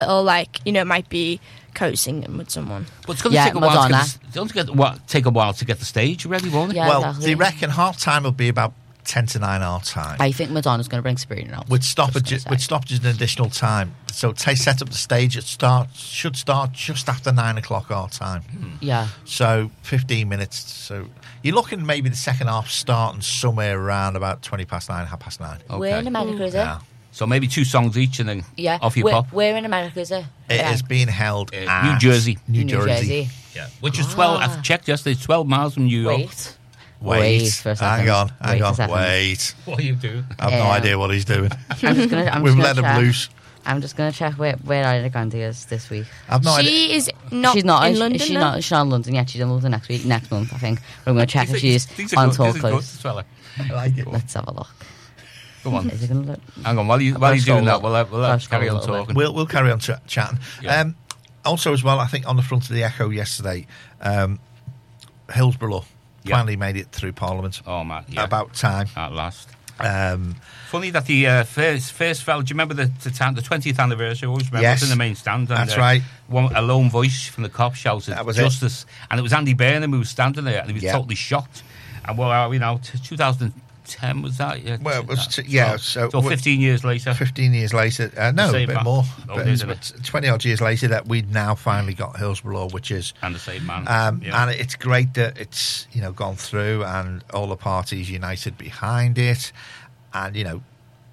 or like, you know, it might be co-singing with someone. But it's going to take a while. Take a while to get the stage ready, won't it? Yeah, well, exactly. they reckon half time will be about 10 to 9 our time. I think Madonna's going to bring Sabrina out. With stoppages and additional time. So set up the stage. It should start just after 9 o'clock our time. Yeah. So 15 minutes. So you're looking maybe the second half starting somewhere around about 20 past 9, half past 9. Okay. Where in America is it? Yeah. So maybe 2 songs each and then off you pop. Where in America is it? It is being held at New Jersey. New Jersey. Yeah. Which is 12, I've checked yesterday, 12 miles from New York. Wait for a second. Hang on. Wait. What are you doing? I have no idea what he's doing. We've let him loose. I'm just going to check where Ariana Grande is this week. I've no idea. She is not She's not in London. She's not in London yet. She's in London next month, I think. We're going to check if she's These are on good- tour these are good, close. this fella. I like it. Let's have a look. Come on. Is it gonna look? Hang on, while you're doing that, we'll carry on talking. We'll carry on chatting. Yeah. Also, as well, I think on the front of the Echo yesterday, Hillsborough finally made it through Parliament. Oh, man. Yeah. About time. At last. Um, Funny that the first fell. Do you remember the 20th anniversary? I always remember Yes. it was in the main stand. And, That's right. A lone voice from the cop shouted, That was "Justice!" And it was Andy Burnham who was standing there, and he was Yeah. totally shocked. And well, are we now? 2010 was that? Yeah. Well, it was So 15 years later. 15 years later, no, a Same bit man. more. Oh, But isn't it's 20 odd years later that we've now finally got Hillsborough, which is And the same man. and it's great that it's gone through and all the parties united behind it, and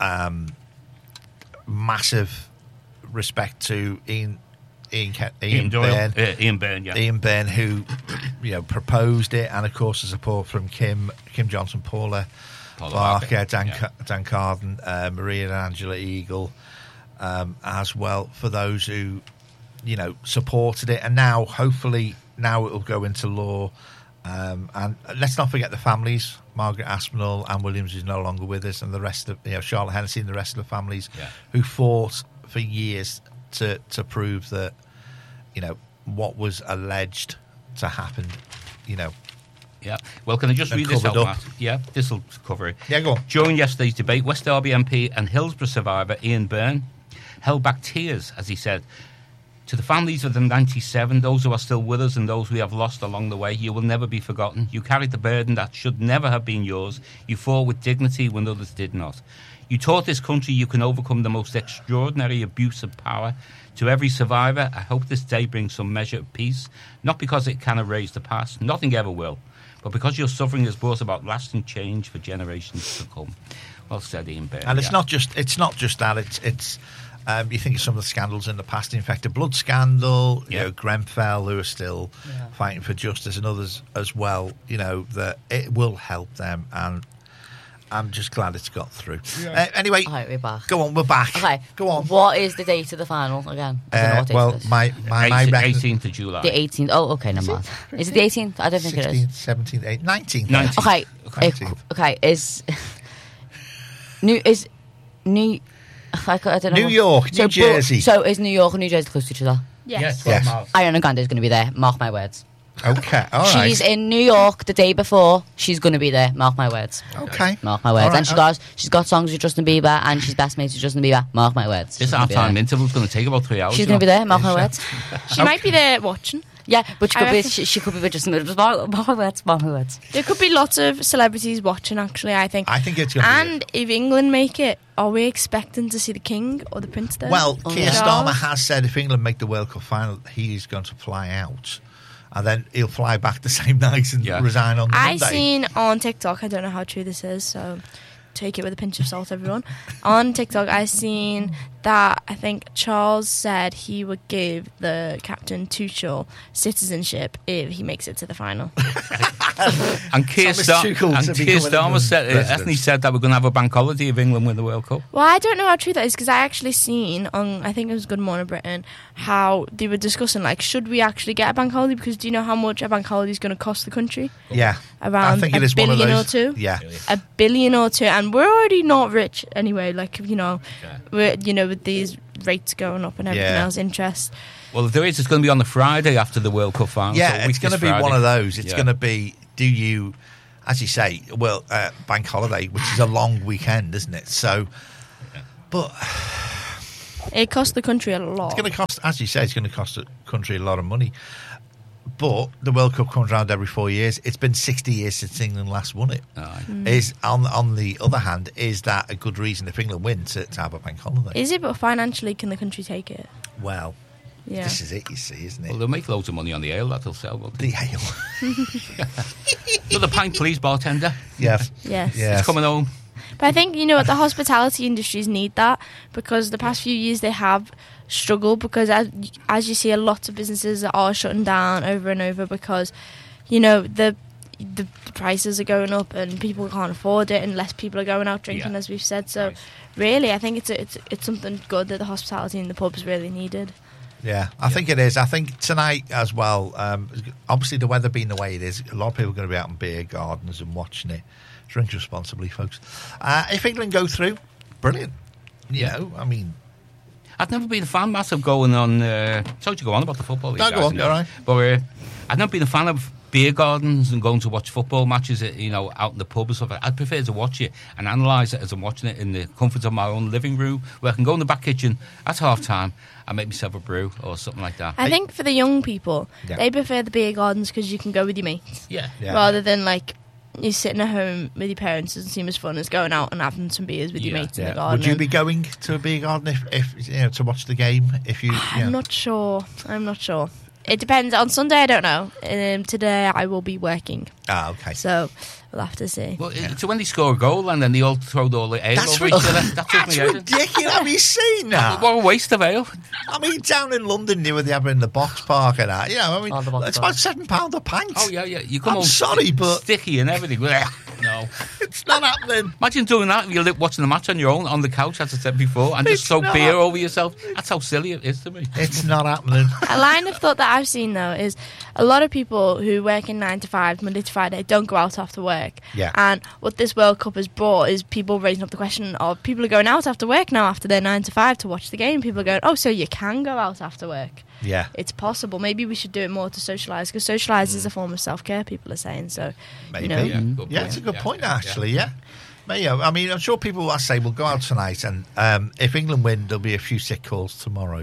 massive respect to Ian Doyle. Byrne. Ian Byrne, yeah. Ian Byrne, who proposed it, and of course the support from Kim Johnson, Paula Barker, Dan Carden, Maria and Angela Eagle, as well, for those who supported it, and now hopefully it will go into law. And let's not forget the families. Margaret Aspinall, Anne Williams is no longer with us, and the rest of Charlotte Hennessy and the rest of the families who fought for years to prove that what was alleged to happen. Yeah. Well, can I just read this out, covered up. Matt? Yeah, this will cover it. Yeah, go on. During yesterday's debate, West Derby MP and Hillsborough survivor Ian Byrne held back tears as he said, "To the families of the 97, those who are still with us and those we have lost along the way, you will never be forgotten. You carried the burden that should never have been yours. You fought with dignity when others did not. You taught this country you can overcome the most extraordinary abuse of power. To every survivor, I hope this day brings some measure of peace, not because it can erase the past, nothing ever will, but because your suffering has brought about lasting change for generations to come." Well said, Ian Byrne. And it's not just that. It's you think of some of the scandals in the past. In fact, the blood scandal, Grenfell, who are still fighting for justice, and others as well. That it will help them, and I'm just glad it's got through. Anyway, All right, we're back. go on, we're back. Okay, go on. What is the date of the final again? I don't know what date it is. my record, 18th of July. The 18th. Oh, okay, never mind. Is it the 18th? I don't think it is. 16th, 17th, 18th, 19th. 19th. Okay. 19th. Okay. Is New? I don't know. New York, New Jersey. So is New York and New Jersey close to each other? Yes. 12 Yes. miles. Ariana Grande is going to be there. Mark my words. Okay, all right. She's in New York the day before. She's going to be there. Mark my words. Okay. Mark my words. All right, And she's got songs with Justin Bieber, and she's best mates with Justin Bieber. Mark my words. This She's gonna be half-time there. interval is going to take about 3 hours. She's going to be there. Mark my words. She might be there watching. Yeah, but she I could be. reckon- She could be with Justin Bieber. Mark my words. Mark my words. There could be lots of celebrities watching, actually, I think. I think it's going to be. And if England make it, are we expecting to see the King or the Prince there? Well, Keir yeah. Starmer has said if England make the World Cup final, he's going to fly out. And then he'll fly back the same night and resign on the I Monday. seen on TikTok, I don't know how true this is, so take it with a pinch of salt, everyone. On TikTok, I seen that I think Charles said he would give the Captain Tuchel citizenship if he makes it to the final. And Keir Thomas Tuchel to become Starmer said, president. hasn't he said that we're going to have a bank holiday if England win the World Cup? Well, I don't know how true that is, because I actually seen on, I think it was Good Morning Britain, how they were discussing, like, should we actually get a bank holiday? Because do you know how much a bank holiday is going to cost the country? Yeah. Around I think a it is one of billion those. or two? Yeah. $1 billion or two, and we're already not rich anyway. Like, we're, with these rates going up and everything else, interest. Well, there is. It's going to be on the Friday after the World Cup final. Yeah, so it's going to be one of those. It's going to be, do you, as you say, bank holiday, which is a long weekend, isn't it? So, but It costs the country a lot. It's going to cost, as you say, it's going to cost the country a lot of money. But the World Cup comes around every 4 years. It's been 60 years since England last won it. Is on the other hand, is that a good reason if England win to have a bank holiday? Is it? But financially, can the country take it? Well, Yeah. this is it, you see, isn't it? Well, they'll make loads of money on the ale that they'll sell. Won't they? The ale. Another pint, please, bartender. Yeah. Yes. Yeah. It's coming home. But I think, you know what, the hospitality industries need that, because the past few years they have struggled, because as you see, a lot of businesses are shutting down over and over because, you know, the prices are going up and people can't afford it, and less people are going out drinking, as we've said. So really, I think it's something good that the hospitality in the pubs really needed. Yeah, I think it is. I think tonight as well, obviously the weather being the way it is, a lot of people are going to be out in beer gardens and watching it. Drink responsibly, folks. If England go through, brilliant. You know, I mean... I've never been a fan, massive going on... sorry to go on about the football. No, go on, all right. But I've never been a fan of beer gardens and going to watch football matches, you know, out in the pub and stuff. I'd prefer to watch it and analyse it as I'm watching it in the comfort of my own living room, where I can go in the back kitchen at half-time and make myself a brew or something like that. I think for the young people, they prefer the beer gardens because you can go with your mates. Yeah. Rather than, like, you sitting at home with your parents doesn't seem as fun as going out and having some beers with your mates in the garden. Would you be going to a beer garden if you know, to watch the game? If you, I'm not sure. It depends. On Sunday, I don't know. Today, I will be working. Ah, okay. So we'll have to see. Well, so when they score a goal and then they all throw all the ale over each other, That's ridiculous. Have you seen that? What a waste of ale. I mean, down in London, they were having the box park and that. You know, I mean, it's about £7 a pint. Oh, yeah. You come I'm sorry, but... sticky and everything. No. It's not happening. Imagine doing that if you're watching the match on your own, on the couch, as I said before, and just soak beer over yourself. That's how silly it is to me. It's not happening. A line of thought that I've seen, though, is a lot of people who work in 9 to 5, Monday to Friday, don't go out after work. Yeah. And what this World Cup has brought is people raising up the question of people are going out after work now after their 9 to 5 to watch the game. People are going, oh, so you can go out after work. Yeah. It's possible. Maybe we should do it more to socialise, because socialise is a form of self-care, people are saying. So, Maybe. you know. Yeah, it's a good point, actually, yeah. Maybe. I mean, I'm sure people will say, we'll go out tonight, and if England win, there'll be a few sick calls tomorrow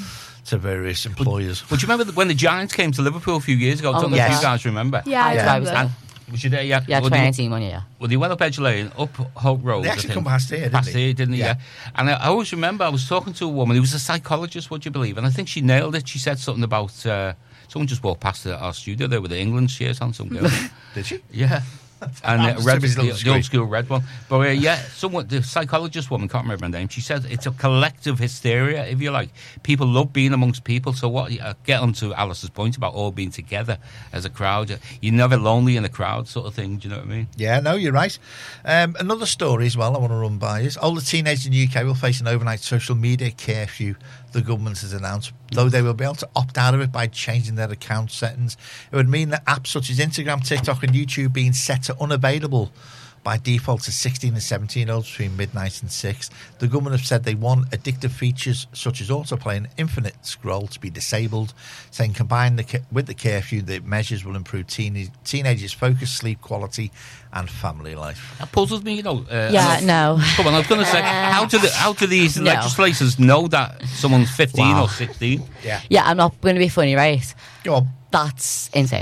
to various employers. But do you remember when the Giants came to Liverpool a few years ago? I don't know if you guys remember. Yeah, I remember. And was you there? Yeah, Yeah, 2019 one, yeah. Well, they went up Edge Lane, up Hope Road. They actually come past here, didn't they? Yeah. And I always remember I was talking to a woman who was a psychologist, would you believe? And I think she nailed it. She said something about someone just walked past our studio there with the England shirts on, some girl. Did she? Yeah. And the old school red one. But the psychologist woman, can't remember her name, she said it's a collective hysteria, if you like. People love being amongst people. So what? Get on to Alice's point about all being together as a crowd. You're never lonely in a crowd, sort of thing. Do you know what I mean? Yeah, no, you're right. Another story as well I want to run by is older teenagers in the UK will face an overnight social media curfew. The government has announced, though they will be able to opt out of it by changing their account settings. It would mean that apps such as Instagram, TikTok and YouTube being set to unavailable by default to 16 and 17-year-olds between midnight and 6. The government have said they want addictive features such as autoplay and infinite scroll to be disabled, saying combined with the curfew, the measures will improve teenagers' focus, sleep quality and family life. That puzzles me, you know. No. Come on, I was going to say, how do these legislators know that someone's 15 or 16? Yeah, I'm not going to be funny, right? Go on. That's insane.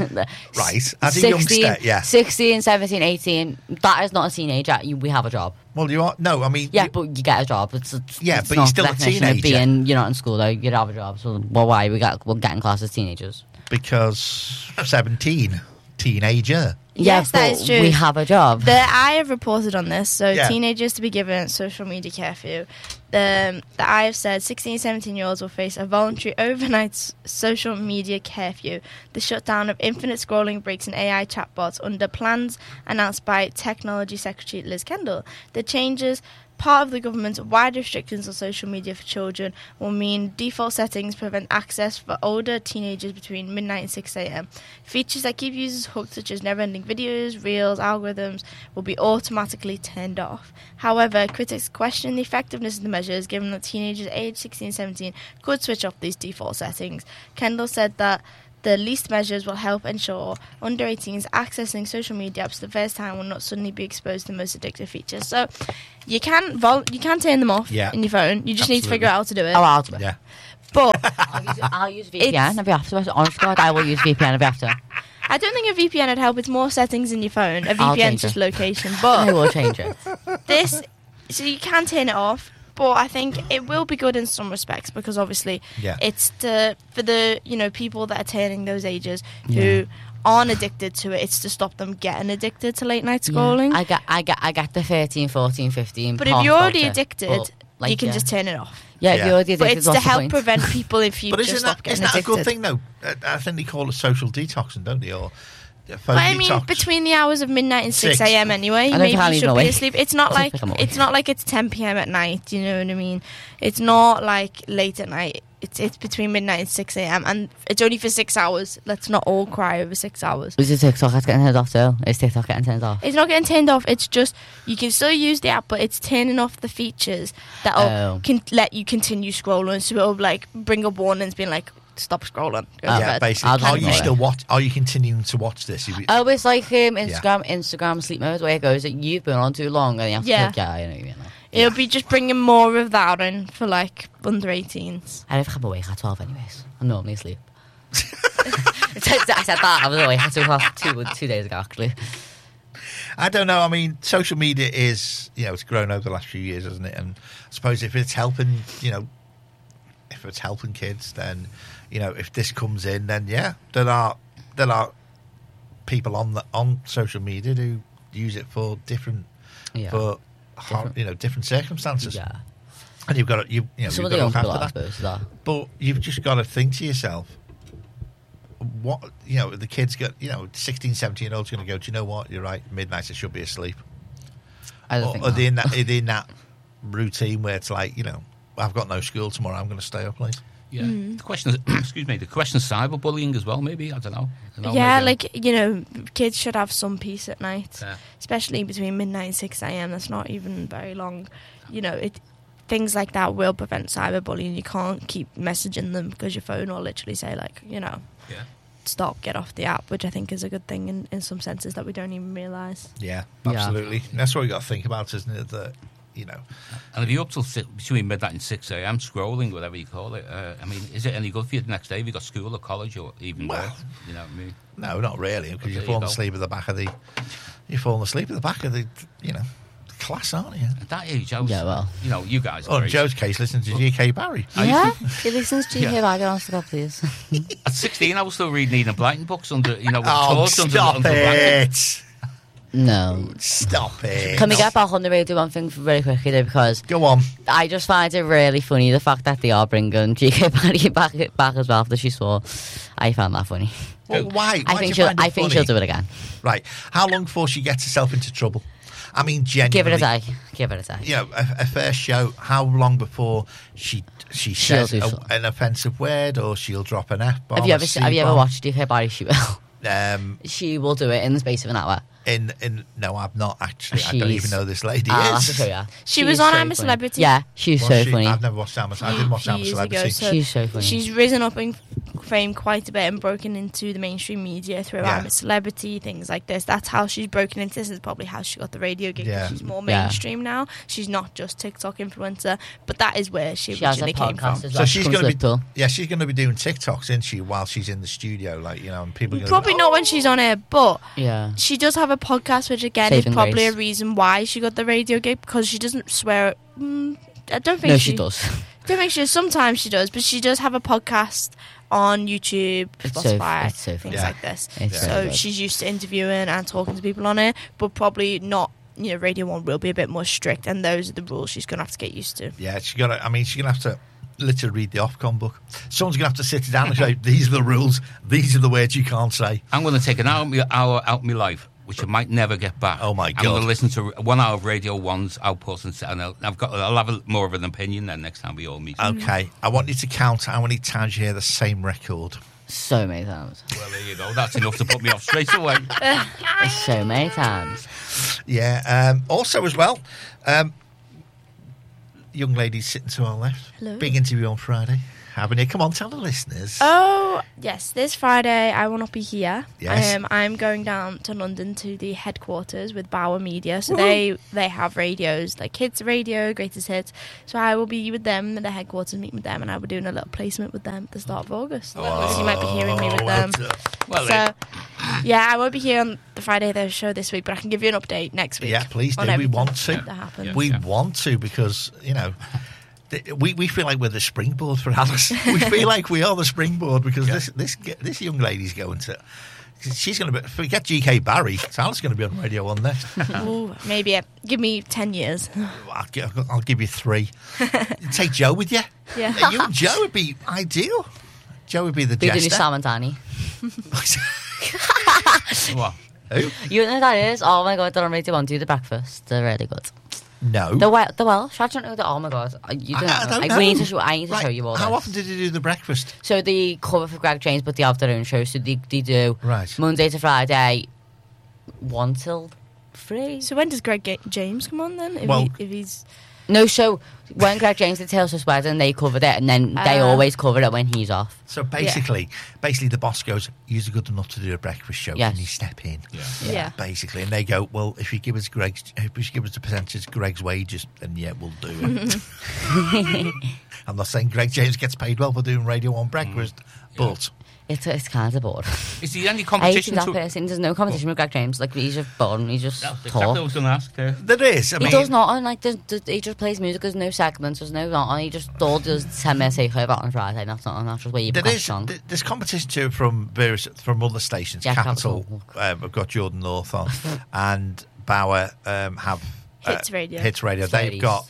Right. As a youngster, yeah. 16, 17, 18, that is not a teenager. We have a job. Well, you are... No, I mean... Yeah, but you get a job. It's but not you're still the a definition of teenager. you're not in school, though. You have a job. So, well, why? We're getting classed as teenagers. Because 17, teenager. Yes, yeah, that is true. We have a job. I have reported on this. So teenagers to be given social media curfew. The I have said 16, 17-year-olds will face a voluntary overnight social media curfew. The shutdown of infinite scrolling breaks and AI chatbots under plans announced by Technology Secretary Liz Kendall. The changes, part of the government's wide restrictions on social media for children, will mean default settings prevent access for older teenagers between midnight and 6 a.m. Features that keep users hooked, such as never-ending videos, reels, algorithms, will be automatically turned off. However, critics question the effectiveness of the measures, given that teenagers aged 16 and 17 could switch off these default settings. Kendall said that The least measures will help ensure under 18s accessing social media apps for the first time will not suddenly be exposed to the most addictive features. So you can turn them off in your phone. You just need to figure out how to do it. Oh, I'll do it. Yeah. But I'll use VPN every after. Honest God, I will use VPN every after. I don't think a VPN would help. It's more settings in your phone. A I'll VPN change is just it. location. I But will change it. so you can turn it off. But I think it will be good in some respects because obviously it's for the people that are turning those ages who aren't addicted to it. It's to stop them getting addicted to late night scrolling. Yeah. I get the 13, 14, 15. But if you're already addicted, you can just turn it off. Yeah, if you're already addicted, But it's to what's the help point? prevent people in future But stop getting isn't that a addicted. good thing, though? I think they call it social detoxing, don't they? Or phone But I mean, detox. between the hours of midnight and 6 6. a.m. anyway, I don't maybe think I'll you even should be awake. asleep. It's not I don't like think I'm awake. it's not like it's 10 p.m. at night. You know what I mean? It's not like late at night. It's between midnight and 6 a.m. and it's only for 6 hours. Let's not all cry over 6 hours. Is it TikTok that's getting turned off too? Is TikTok getting turned off? It's not getting turned off. It's just you can still use the app, but it's turning off the features that can let you continue scrolling. So it'll like bring up warnings, being like, "Stop scrolling." Go to bed. basically. I'll Are just you ignore still Are you continuing to watch this? Oh, it's like Instagram sleep mode where it goes that you've been on too long and you have to Yeah. click I know what you mean. It'll be just bringing more of that in for like under 18s. I don't think I'm awake at 12 anyways. I'm normally asleep. I said that. I was awake at 2 o'clock 2 days ago actually. I don't know. I mean, social media is, it's grown over the last few years, hasn't it? And I suppose if it's helping, if it's helping kids, then, if this comes in, then there are people on social media who use it for different circumstances. Yeah. And you've got to, Some you've of got the to young look people after I that. suppose that. But you've just got to think to yourself, what, the kids got, 16, 17-year-olds going to go, do you know what? You're right, midnight I should be asleep. I don't think Or in that routine where it's like, I've got no school tomorrow, I'm going to stay up late. Yeah. The question is, the question is cyberbullying as well, maybe. I don't know. Yeah, maybe. kids should have some peace at night, Yeah. especially between midnight and 6 a.m. That's not even very long. Things like that will prevent cyberbullying. You can't keep messaging them because your phone will literally say, stop, get off the app, which I think is a good thing in some senses that we don't even realise. Yeah, absolutely. And that's what you got to think about, isn't it? That, And if you're up till between midnight and 6 a.m. scrolling, whatever you call it, is it any good for you the next day if you've got school or college or even work? You know what I mean? No, not really, because you're There you falling go. asleep at the back of the... You're falling asleep at the back of the class, aren't you? At that age, I was, Yeah, well. you guys. Oh, in Joe's case, listen to G.K. Barry. Yeah? He listens to Yeah. you. I get on to please. At 16, I was still reading Enid Blyton books under, with Oh, torch stop under the blanket. it! No. Stop it. Can we get back on the radio one thing very quickly though, because Go on. I just find it really funny the fact that they are bringing GK Barry back as well after she swore. I found that funny. Well, why? I Why think do you find it I think funny? she'll do it again. Right. How long before she gets herself into trouble? I mean, genuinely. Give it a day. Give it a day. A first show, how long before she says do something. an offensive word or she'll drop an F-bomb? Have you a ever C-bomb? watched GK Barry? She will. Um, She will do it in the space of an hour. no, I've not actually. I don't even know this lady I'll have to is. show you. She She's was on so I'm a funny. Celebrity. Yeah, she's Was so she? funny. I've never watched I didn't watch I'm a Years ago, Celebrity. so She's so funny. She's risen up in fame quite a bit and broken into the mainstream media through Yeah. I'm a Celebrity, things like this. That's how she's broken into this. Is probably how she got the radio gig. Yeah. She's more Yeah. mainstream now. She's not just TikTok influencer, but that is where she She has a originally came podcast from. as So well. she's Comes going to be, Liverpool. she's going to be doing TikToks, isn't she, while she's in the studio, and people are going Probably not when she's on air, but Yeah. she does have a podcast, which again Saving is probably Grace. a reason why she got the radio gig because she doesn't swear. I don't think No, she does. don't think she does. Sometimes she does, but she does have a podcast on YouTube, It's so- Spotify, it's so things funny. like this. It's So very good. she's used to interviewing and talking to people on it, but probably not. Radio 1 will be a bit more strict, and those are the rules she's going to have to get used to. Yeah, she's going to have to literally read the Ofcom book. Someone's going to have to sit down and say, these are the rules, these are the words you can't say. I'm going to take an hour out of my life, which I might never get back. Oh, my I'm going God. to listen to 1 hour of Radio 1's outputs, and I'll have more of an opinion then next time we all meet. Okay, I want you to count how many times you hear the same record. So many times. Well, there you go. That's enough to put me off straight away. So many times. Yeah, also as well, young lady sitting to our left. Hello. Big interview on Friday. haven't you? Come on, tell the listeners. Oh, yes. This Friday, I will not be here. Yes. I'm going down to London to the headquarters with Bauer Media. So they have radios, like Kids Radio, Greatest Hits. So I will be with them at the headquarters, meeting with them, and I'll be doing a little placement with them at the start of August. So you might be hearing me with them. Yeah, I won't be here on the Friday of the show this week, but I can give you an update next week. Yeah, please do. We want to. That happens. We want to because, we feel like we're the springboard for Alice. We feel like we are the springboard because this young lady's going to... She's going to be... Forget GK Barry. Alice's going to be on Radio 1 next. Ooh, maybe. Give me 10 years. I'll give you 3. Take Joe with you. Yeah. You and Joe would be ideal. Joe would be the jester. Be the new Sam and Danny. What? Who? You know who that is? Oh my god, they're on Radio 1. Do the breakfast. They're really good. No. The Welsh. I don't know. Oh my god. You don't know. I don't know. I need to show you all How this. often did you do the breakfast? So they cover for Greg James, but they have their own show. So they do Monday to Friday, 1 till 3. So when does Greg James come on then? If he's... No, so when Greg James did Taylor Swift's wedding, they covered it, and then they always cover it when he's off. So basically the boss goes, "You're good enough to do a breakfast show. Can you step in?" Yeah. Basically, and they go, "Well, if you give us the percentage Greg's wages, then we'll do it." I'm not saying Greg James gets paid well for doing Radio 1 breakfast, but it's kind of bored. Is there any competition? I hate that person. There's no competition with Greg James. Like, he's just boring. He's just That's exactly what I was going to ask. There is. He does not. Like, he just plays music. There's no segments. There's no not. He just does 10-minute takeover on Friday. That's just where you put a song. There's competition too from other stations. Capital. I've got Jordan North on, and Bauer have Hits Radio. They've got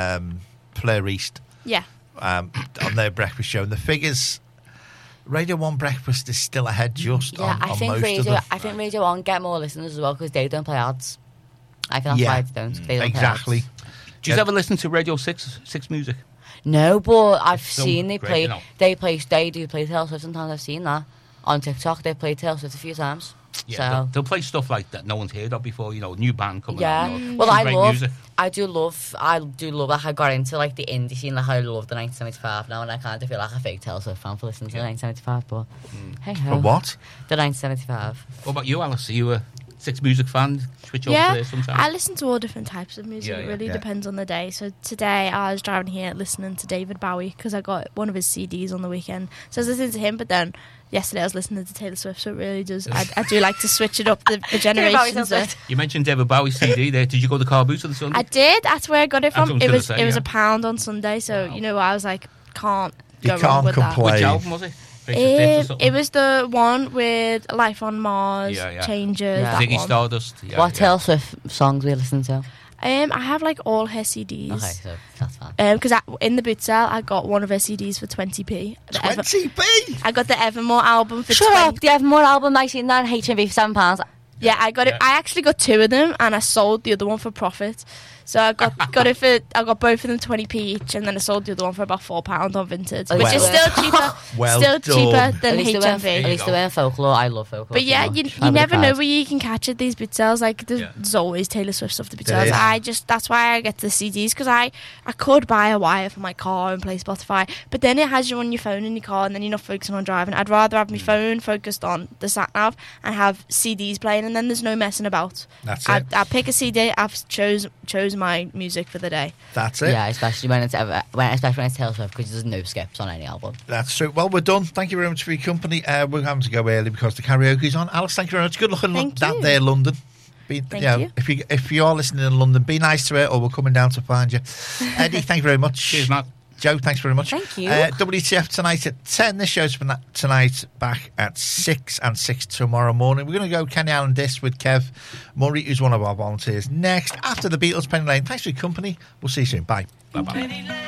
Fleur East. Yeah. On their breakfast show, and the figures. Radio 1 breakfast is still ahead just on most of them. I think Radio 1 get more listeners as well because they don't play ads. I think that's why they don't. They don't exactly. Play ads. Do you ever listen to Radio 6 music? No, but I've seen they play. They do play Taylor Swift sometimes. I've seen that on TikTok. They played Taylor Swift a few times. Yeah, so they'll play stuff like that no one's heard of before. New band coming out. Yeah. Well, I do love. Like, I got into like the indie scene. Like, I love the 1975 now, and I kind of feel like a fake Taylor Swift fan for listening to the 1975. But hey ho. For what? The 1975. What about you, Alice? Are you a Six music fan? Switch over there sometimes? I listen to all different types of music. It really depends on the day. So today I was driving here listening to David Bowie because I got one of his CDs on the weekend. So I was listening to him, but then yesterday I was listening to Taylor Swift. So it really does. I do like to switch it up the generations. You mentioned David Bowie's CD there. Did you go to Car Boots on Sunday? I did. That's where I got it from. It was £1 on Sunday. So you know, I was like, can't go wrong with that. Which album was it? It was the one with Life on Mars, Changes, that Ziggy one. Stardust. What Taylor Swift songs we listen to? I have like all her CDs. Okay, so that's fine. Because in the boot sale, I got one of her CDs for 20p. 20p? I got the Evermore album for Shut up! The Evermore album, I seen that on HMV for £7. Yeah, I got it. I actually got two of them, and I sold the other one for profit. So I got it for. I got both of them 20p each, and then I sold the other one for about £4 on Vinted, which is still cheaper. Cheaper than HMV. At least they weren't folklore. I love folklore. But yeah, you never know where you can catch it. These boot sales, like there's always Taylor Swift stuff to boot sales. That's why I get the CDs, because I could buy a wire for my car and play Spotify, but then it has you on your phone in your car, and then you're not focusing on driving. I'd rather have my phone focused on the sat nav and have CDs playing, and then there's no messing about. That's it. I pick a CD. I've chose my music for the day. That's it. Yeah, especially when it's Taylor Swift, because there's no skips on any album. That's true. Well, we're done. Thank you very much for your company. We're having to go early because the karaoke's on. Alice, thank you very much. Good luck in that there, London. Thank you. If you are listening in London, be nice to it, or we're coming down to find you. Eddie, thank you very much. Cheers, Matt. Joe, thanks very much. Thank you. WTF tonight at 10. This show's from tonight, back at 6 and 6 tomorrow morning. We're going to go Kenny Allen Disc with Kev Murray, who's one of our volunteers. Next, after the Beatles, Penny Lane. Thanks for your company. We'll see you soon. Bye. Bye-bye.